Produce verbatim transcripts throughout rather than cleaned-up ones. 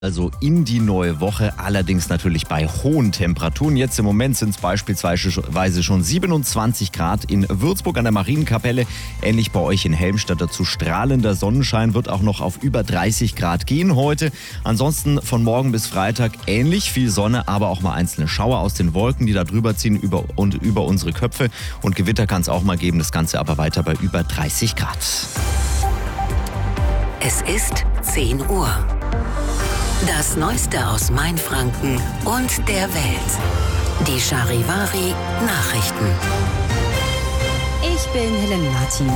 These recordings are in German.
Also in die neue Woche, allerdings natürlich bei hohen Temperaturen. Jetzt im Moment sind es beispielsweise schon siebenundzwanzig Grad in Würzburg an der Marienkapelle. Ähnlich bei euch in Helmstedt. Dazu strahlender Sonnenschein, wird auch noch auf über dreißig Grad gehen heute. Ansonsten von morgen bis Freitag ähnlich viel Sonne, aber auch mal einzelne Schauer aus den Wolken, die da drüber ziehen über, und über unsere Köpfe. Und Gewitter kann es auch mal geben, das Ganze aber weiter bei über dreißig Grad. Es ist zehn Uhr. Das Neueste aus Mainfranken und der Welt. Die Charivari Nachrichten. Ich bin Helen Martin.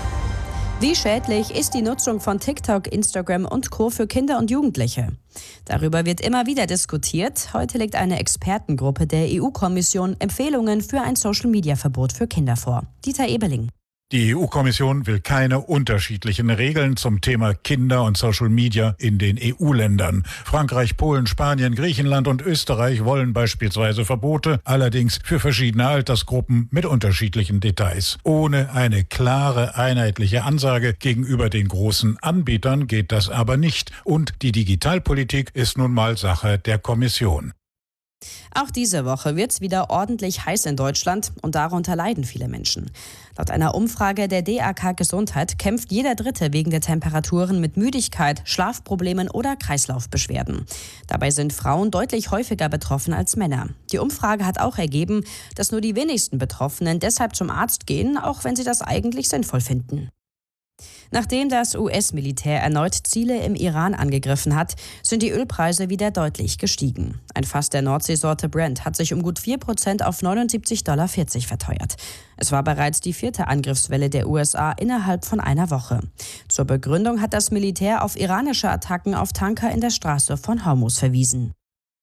Wie schädlich ist die Nutzung von TikTok, Instagram und Co. für Kinder und Jugendliche? Darüber wird immer wieder diskutiert. Heute legt eine Expertengruppe der E U-Kommission Empfehlungen für ein Social-Media-Verbot für Kinder vor. Dieter Eberling. Die E U-Kommission will keine unterschiedlichen Regeln zum Thema Kinder und Social Media in den E U-Ländern. Frankreich, Polen, Spanien, Griechenland und Österreich wollen beispielsweise Verbote, allerdings für verschiedene Altersgruppen mit unterschiedlichen Details. Ohne eine klare, einheitliche Ansage gegenüber den großen Anbietern geht das aber nicht. Und die Digitalpolitik ist nun mal Sache der Kommission. Auch diese Woche wird es wieder ordentlich heiß in Deutschland und darunter leiden viele Menschen. Laut einer Umfrage der D A K Gesundheit kämpft jeder Dritte wegen der Temperaturen mit Müdigkeit, Schlafproblemen oder Kreislaufbeschwerden. Dabei sind Frauen deutlich häufiger betroffen als Männer. Die Umfrage hat auch ergeben, dass nur die wenigsten Betroffenen deshalb zum Arzt gehen, auch wenn sie das eigentlich sinnvoll finden. Nachdem das U S-Militär erneut Ziele im Iran angegriffen hat, sind die Ölpreise wieder deutlich gestiegen. Ein Fass der Nordseesorte Brent hat sich um gut vier Prozent auf neunundsiebzig Komma vierzig Dollar verteuert. Es war bereits die vierte Angriffswelle der U S A innerhalb von einer Woche. Zur Begründung hat das Militär auf iranische Attacken auf Tanker in der Straße von Hormuz verwiesen.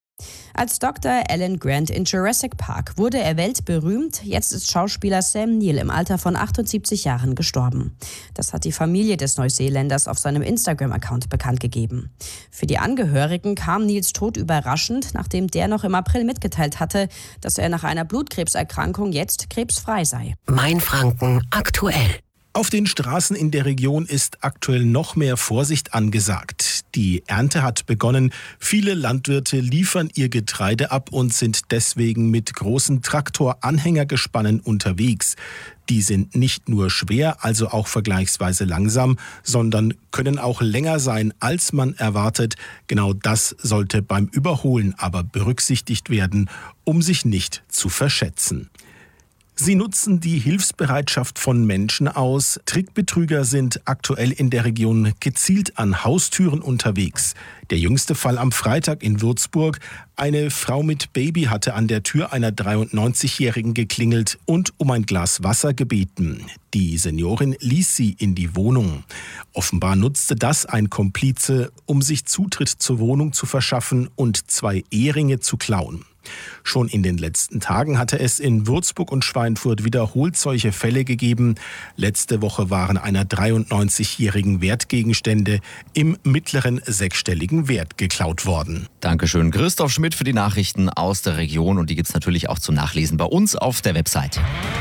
Als Doktor Alan Grant in Jurassic Park wurde er weltberühmt. Jetzt ist Schauspieler Sam Neill im Alter von achtundsiebzig Jahren gestorben. Das hat die Familie des Neuseeländers auf seinem Instagram-Account bekannt gegeben. Für die Angehörigen kam Neils Tod überraschend, nachdem der noch im April mitgeteilt hatte, dass er nach einer Blutkrebserkrankung jetzt krebsfrei sei. Mainfranken aktuell. Auf den Straßen in der Region ist aktuell noch mehr Vorsicht angesagt. Die Ernte hat begonnen. Viele Landwirte liefern ihr Getreide ab und sind deswegen mit großen Traktor-Anhängergespannen unterwegs. Die sind nicht nur schwer, also auch vergleichsweise langsam, sondern können auch länger sein, als man erwartet. Genau das sollte beim Überholen aber berücksichtigt werden, um sich nicht zu verschätzen. Sie nutzen die Hilfsbereitschaft von Menschen aus. Trickbetrüger sind aktuell in der Region gezielt an Haustüren unterwegs. Der jüngste Fall am Freitag in Würzburg. Eine Frau mit Baby hatte an der Tür einer dreiundneunzigjährigen geklingelt und um ein Glas Wasser gebeten. Die Seniorin ließ sie in die Wohnung. Offenbar nutzte das ein Komplize, um sich Zutritt zur Wohnung zu verschaffen und zwei Eheringe zu klauen. Schon in den letzten Tagen hatte es in Würzburg und Schweinfurt wiederholt solche Fälle gegeben. Letzte Woche waren einer dreiundneunzigjährigen Wertgegenstände im mittleren sechsstelligen Wert geklaut worden. Dankeschön, Christoph Schmidt, für die Nachrichten aus der Region. Und die gibt es natürlich auch zum Nachlesen bei uns auf der Website.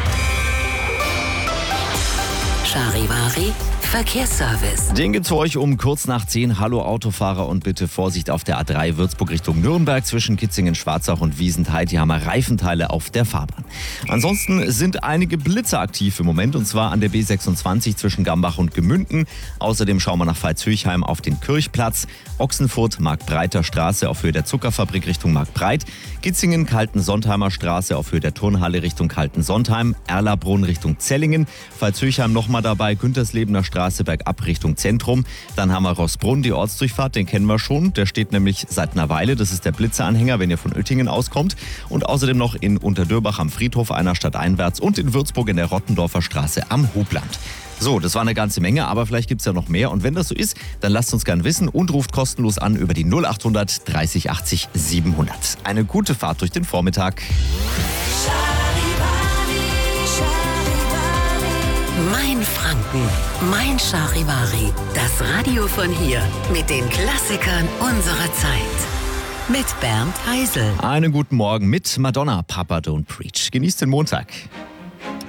Charivari Verkehrsservice. Den gibt's für euch um kurz nach zehn. Hallo Autofahrer und bitte Vorsicht auf der A drei Würzburg Richtung Nürnberg zwischen Kitzingen, Schwarzach und Wiesentheit. Die haben Reifenteile auf der Fahrbahn. Ansonsten sind einige Blitze aktiv im Moment, und zwar an der B sechsundzwanzig zwischen Gambach und Gemünden. Außerdem schauen wir nach Veitshöchheim auf den Kirchplatz, Ochsenfurt, Marktbreiter Straße auf Höhe der Zuckerfabrik Richtung Marktbreit, Kitzingen, Kalten-Sontheimer Straße auf Höhe der Turnhalle Richtung Kalten-Sontheim, Erlabrunn Richtung Zellingen, Veitshöchheim nochmal dabei, Günterslebener Straße bergab Richtung Zentrum. Dann haben wir Rossbrunn, die Ortsdurchfahrt, den kennen wir schon. Der steht nämlich seit einer Weile. Das ist der Blitzeanhänger, wenn ihr von Oettingen auskommt. Und außerdem noch in Unterdürbach am Friedhof einer Stadt einwärts und in Würzburg in der Rottendorfer Straße am Hubland. So, das war eine ganze Menge, aber vielleicht gibt es ja noch mehr. Und wenn das so ist, dann lasst uns gern wissen und ruft kostenlos an über die null achthundert dreißig achtzig siebenhundert. Eine gute Fahrt durch den Vormittag. Mainfranken, mein Charivari. Das Radio von hier mit den Klassikern unserer Zeit. Mit Bernd Heisel. Einen guten Morgen mit Madonna, Papa Don't Preach. Genießt den Montag.